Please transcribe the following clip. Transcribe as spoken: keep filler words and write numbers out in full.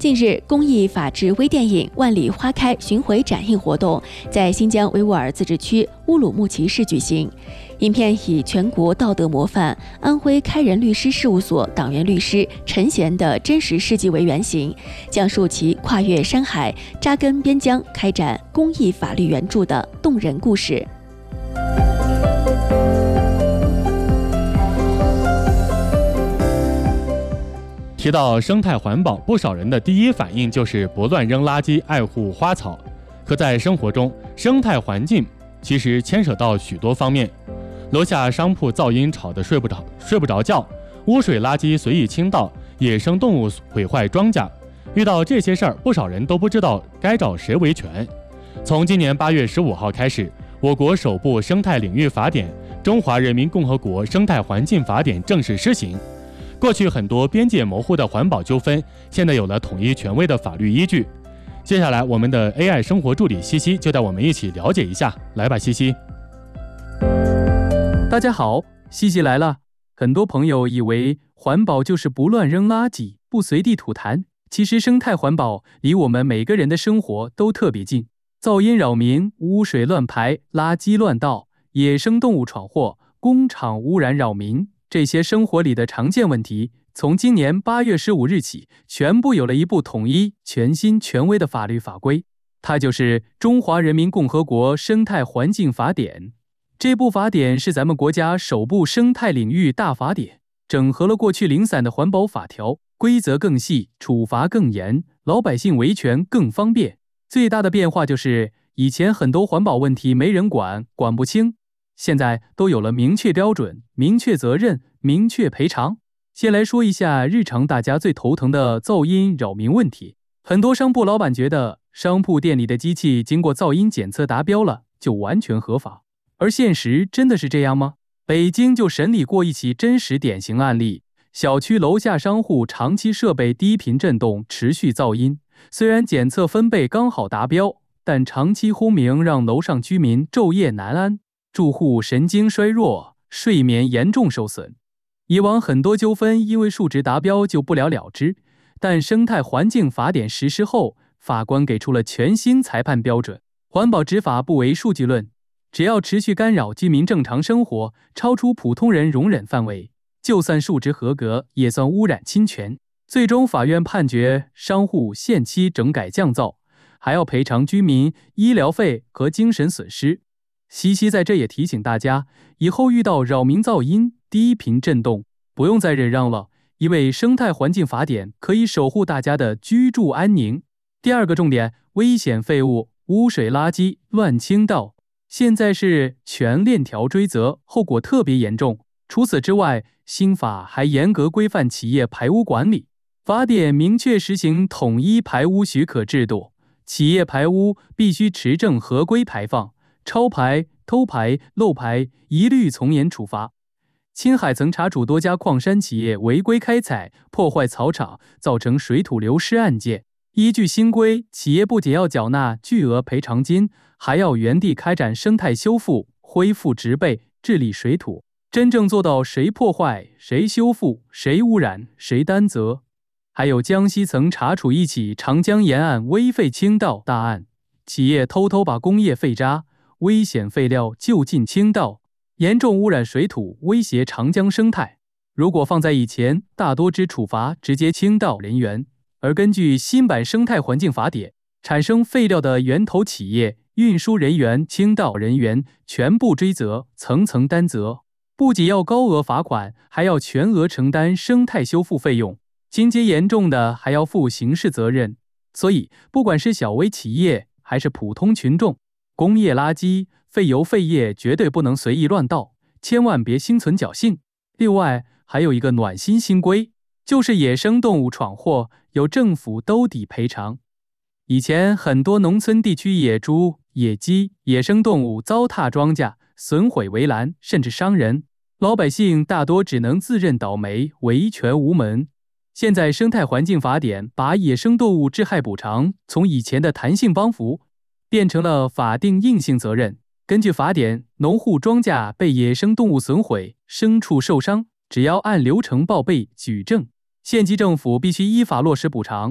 近日，公益法治微电影《万里花开》巡回展映活动在新疆维吾尔自治区乌鲁木齐市举行。影片以全国道德模范安徽开仁律师事务所党员律师陈贤的真实事迹为原型，讲述其跨越山海、扎根边疆、开展公益法律援助的动人故事。 提到生态环保，不少人的第一反应就是不乱扔垃圾，爱护花草。可在生活中，生态环境其实牵扯到许多方面。楼下商铺噪音吵得睡不着睡不着觉，污水垃圾随意倾倒，野生动物毁坏庄稼。遇到这些事儿，不少人都不知道该找谁维权。从今年八月十五号开始，我国首部生态领域法典《中华人民共和国生态环境法典》正式施行。过去很多边界模糊的环保纠纷，现在有了统一权威的法律依据。接下来，我们的 A I 生活助理西西就带我们一起了解一下。来吧，西西。 大家好，西西来了。很多朋友以为环保就是不乱扔垃圾，不随地吐痰。其实生态环保离我们每个人的生活都特别近。噪音扰民、污水乱排、垃圾乱倒、野生动物闯祸、工厂污染扰民，这些生活里的常见问题，从今年八月十五日起，全部有了一部统一、全新、权威的法律法规，它就是《中华人民共和国生态环境法典》。这部法典是咱们国家首部生态领域大法典，整合了过去零散的环保法条，规则更细，处罚更严，老百姓维权更方便。最大的变化就是，以前很多环保问题没人管，管不清。现在都有了明确标准、明确责任、明确赔偿。先来说一下日常大家最头疼的噪音扰民问题。很多商铺老板觉得商铺店里的机器经过噪音检测达标了，就完全合法。而现实真的是这样吗？北京就审理过一起真实典型案例，小区楼下商户长期设备低频震动，持续噪音，虽然检测分贝刚好达标，但长期轰鸣让楼上居民昼夜难安。住户神经衰弱，睡眠严重受损。以往很多纠纷因为数值达标就不了了之，但生态环境法典实施后，法官给出了全新裁判标准：环保执法不为数据论，只要持续干扰居民正常生活，超出普通人容忍范围，就算数值合格，也算污染侵权。最终法院判决商户限期整改降噪，还要赔偿居民医疗费和精神损失。西西在这也提醒大家，以后遇到扰民噪音、低频震动，不用再忍让了，因为生态环境法典可以守护大家的居住安宁。第二个重点，危险废物、污水垃圾乱倾倒，现在是全链条追责，后果特别严重。除此之外，新法还严格规范企业排污管理，法典明确实行统一排污许可制度，企业排污必须持证合规排放，超排、偷排、漏排一律从严处罚。青海曾查处多家矿山企业违规开采、破坏草场，造成水土流失案件。依据新规，企业不仅要缴纳巨额赔偿金，还要原地开展生态修复、恢复植被、治理水土，真正做到谁破坏、谁修复、谁污染、谁担责。还有江西曾查处一起长江沿岸危废倾倒大案，企业偷偷把工业废渣、危险废料就近倾倒，严重污染水土，威胁长江生态。如果放在以前，大多只处罚直接倾倒人员，而根据新版生态环境法典，产生废料的源头企业、运输人员、倾倒人员全部追责，层层担责。不仅要高额罚款，还要全额承担生态修复费用，情节严重的还要负刑事责任。所以，不管是小微企业还是普通群众，工业垃圾、废油废液绝对不能随意乱倒，千万别心存侥幸。另外，还有一个暖心新规，就是野生动物闯祸由政府兜底赔偿。以前很多农村地区野猪、野鸡、野生动物糟蹋庄稼、损毁围栏，甚至伤人，老百姓大多只能自认倒霉，维权无门。现在生态环境法典把野生动物致害补偿从以前的弹性帮扶变成了法定硬性责任。根据法典，农户庄稼被野生动物损毁，牲畜受伤，只要按流程报备举证，县级政府必须依法落实补偿。